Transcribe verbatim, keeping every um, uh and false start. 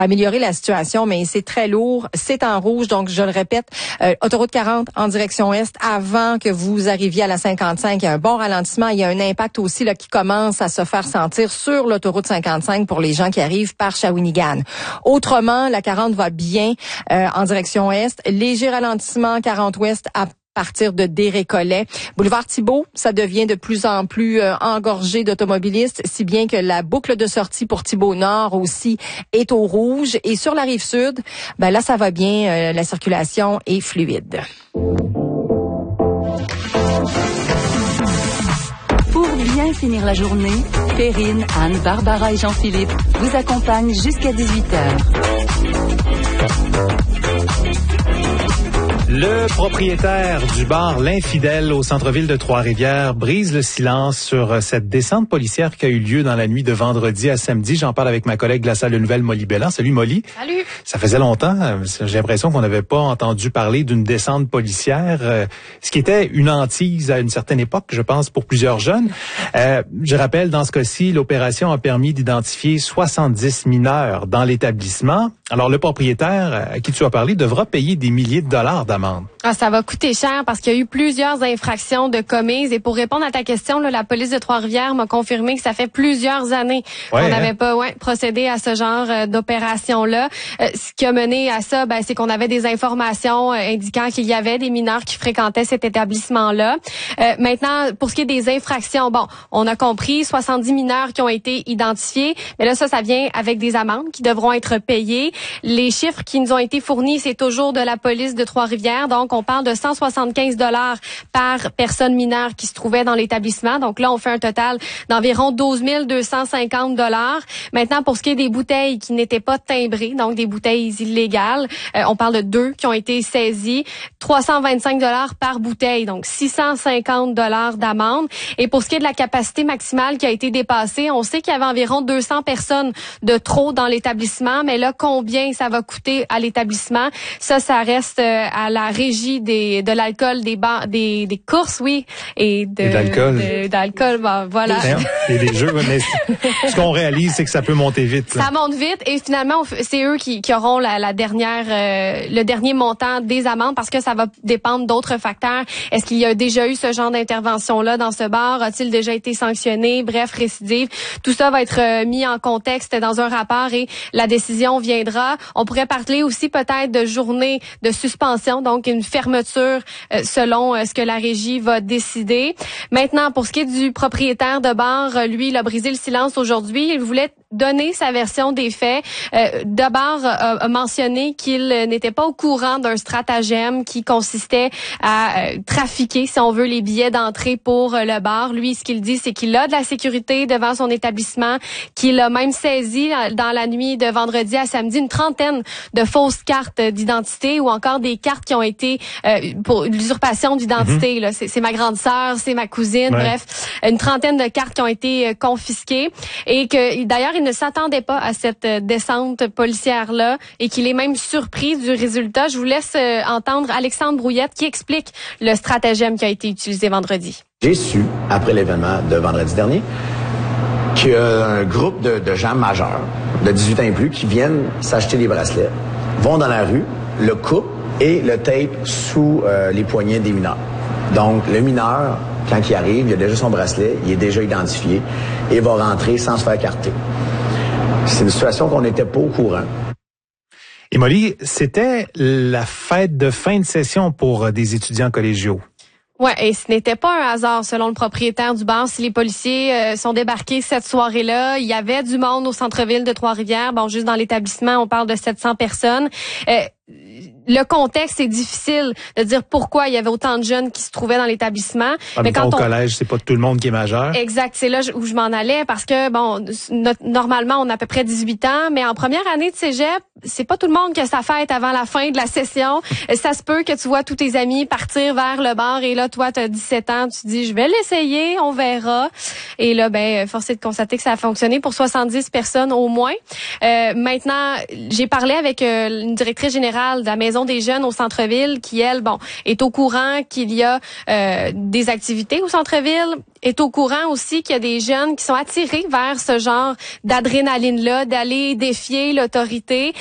améliorer la situation, mais c'est très lourd, c'est en rouge, donc je le répète, euh, autoroute quarante en direction est, avant que vous arriviez à la cinquante-cinq, il y a un bon ralentissement, il y a un impact aussi là qui commence à se faire sentir sur l'autoroute cinquante-cinq pour les gens qui arrivent par Shawinigan. Autrement, la quarante va bien euh, en direction est, léger ralentissement quarante ouest à partir de Desrécollets. Boulevard Thibault, ça devient de plus en plus euh, engorgé d'automobilistes, si bien que la boucle de sortie pour Thibault Nord aussi est au rouge. Et sur la rive sud, ben là, ça va bien, euh, la circulation est fluide. Pour bien finir la journée, Perrine, Anne, Barbara et Jean-Philippe vous accompagnent jusqu'à dix-huit heures. Le propriétaire du bar L'Infidèle au centre-ville de Trois-Rivières brise le silence sur cette descente policière qui a eu lieu dans la nuit de vendredi à samedi. J'en parle avec ma collègue de la salle de nouvelles, Molly Belland. Salut Molly. Salut. Ça faisait longtemps. J'ai l'impression qu'on n'avait pas entendu parler d'une descente policière, euh, ce qui était une hantise à une certaine époque, je pense, pour plusieurs jeunes. Euh, je rappelle, dans ce cas-ci, l'opération a permis d'identifier soixante-dix mineurs dans l'établissement. Alors, le propriétaire à qui tu as parlé devra payer des milliers de dollars d'amende. Ah, ça va coûter cher parce qu'il y a eu plusieurs infractions de commises. Et pour répondre à ta question, là, la police de Trois-Rivières m'a confirmé que ça fait plusieurs années ouais, qu'on n'avait hein? pas ouais, procédé à ce genre euh, d'opération-là. Euh, ce qui a mené à ça, ben, c'est qu'on avait des informations euh, indiquant qu'il y avait des mineurs qui fréquentaient cet établissement-là. Euh, maintenant, pour ce qui est des infractions, bon, on a compris soixante-dix mineurs qui ont été identifiés. Mais là, ça, ça vient avec des amendes qui devront être payées. Les chiffres qui nous ont été fournis, c'est toujours de la police de Trois-Rivières. Donc, on parle de cent soixante-quinze dollars par personne mineure qui se trouvait dans l'établissement. Donc là, on fait un total d'environ douze mille deux cent cinquante dollars. Maintenant, pour ce qui est des bouteilles qui n'étaient pas timbrées, donc des bouteilles illégales, euh, on parle de deux qui ont été saisies, trois cent vingt-cinq dollars par bouteille, donc six cent cinquante dollars d'amende. Et pour ce qui est de la capacité maximale qui a été dépassée, on sait qu'il y avait environ deux cents personnes de trop dans l'établissement, mais là, combien ça va coûter à l'établissement? Ça, ça reste euh, à la régie des de l'alcool des ban- des des courses oui et de, et d'alcool de, d'alcool bon, voilà et des jeux mais ce qu'on réalise c'est que ça peut monter vite là. Ça monte vite et finalement c'est eux qui, qui auront la, la dernière euh, le dernier montant des amendes parce que ça va dépendre d'autres facteurs. Est-ce qu'il y a déjà eu ce genre d'intervention là dans ce bar? A-t-il déjà été sanctionné? Bref, récidive. Tout ça va être euh, mis en contexte dans un rapport et la décision viendra. On pourrait parler aussi peut-être de journée de suspension, donc une fermeture euh, selon euh, ce que la régie va décider. Maintenant, pour ce qui est du propriétaire de bar, euh, lui, il a brisé le silence aujourd'hui. Il voulait donner sa version des faits. Euh, D'abord, a, a mentionné qu'il n'était pas au courant d'un stratagème qui consistait à euh, trafiquer, si on veut, les billets d'entrée pour euh, le bar. Lui, ce qu'il dit, c'est qu'il a de la sécurité devant son établissement, qu'il a même saisi dans la nuit de vendredi à samedi une trentaine de fausses cartes d'identité ou encore des cartes qui ont été euh, pour l'usurpation d'identité. Mm-hmm. Là, c'est, c'est ma grande sœur, c'est ma cousine, ouais. Bref, une trentaine de cartes qui ont été euh, confisquées et que d'ailleurs il ne s'attendait pas à cette euh, descente policière-là et qu'il est même surpris du résultat. Je vous laisse euh, entendre Alexandre Brouillette qui explique le stratagème qui a été utilisé vendredi. J'ai su, après l'événement de vendredi dernier, qu'il y a un groupe de, de gens majeurs, de dix-huit ans et plus, qui viennent s'acheter des bracelets, vont dans la rue, le coupent et le tape sous euh, les poignets des mineurs. Donc, le mineur, quand il arrive, il a déjà son bracelet, il est déjà identifié et il va rentrer sans se faire carter. C'est une situation qu'on n'était pas au courant. Et Molly, c'était la fête de fin de session pour des étudiants collégiaux. Ouais, et ce n'était pas un hasard selon le propriétaire du bar. Si les policiers euh, sont débarqués cette soirée-là, il y avait du monde au centre-ville de Trois-Rivières. Bon, juste dans l'établissement, on parle de sept cents personnes. Euh, Le contexte, c'est difficile de dire pourquoi il y avait autant de jeunes qui se trouvaient dans l'établissement. Ah, mais quand au on... collège, c'est pas tout le monde qui est majeur. Exact, c'est là où je m'en allais parce que bon, notre, normalement, on a à peu près dix-huit ans, mais en première année de cégep, c'est pas tout le monde que ça fête avant la fin de la session. Ça se peut que tu vois tous tes amis partir vers le bar et là, toi, tu as dix-sept ans, tu te dis, je vais l'essayer, on verra. Et là, ben, force est de constater que ça a fonctionné pour soixante-dix personnes au moins. Euh, maintenant, j'ai parlé avec euh, une directrice générale de la Maison des jeunes au centre-ville qui, elle, bon, est au courant qu'il y a euh, des activités au centre-ville, est au courant aussi qu'il y a des jeunes qui sont attirés vers ce genre d'adrénaline-là, d'aller défier l'autorité.